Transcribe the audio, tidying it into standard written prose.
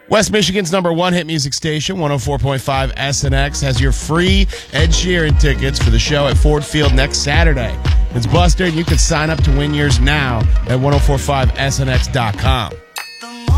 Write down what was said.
West Michigan's number one hit music station, 104.5 SNX, has your free Ed Sheeran tickets for the show at Ford Field next Saturday. It's Buster, and you can sign up to win yours now at 1045snx.com.